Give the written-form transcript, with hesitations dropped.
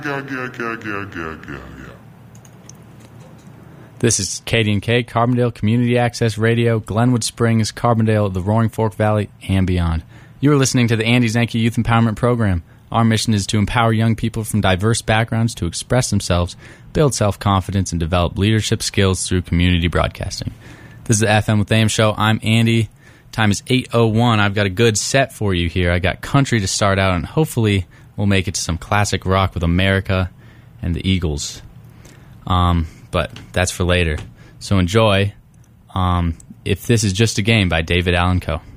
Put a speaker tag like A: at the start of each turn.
A: This is KD&K, Carbondale Community Access Radio, Glenwood Springs, Carbondale, the Roaring Fork Valley, and beyond. You are listening to the Andy Zanke Youth Empowerment Program. Our mission is to empower young people from diverse backgrounds to express themselves, build self-confidence, and develop leadership skills through community broadcasting. This is the FM with AM show. I'm Andy. Time is 8:01. I've got a good set for you here. I got country to start out, and hopefully we'll make it to some classic rock with America and the Eagles. But that's for later. So enjoy. If This Is Just a Game by David Allan Coe.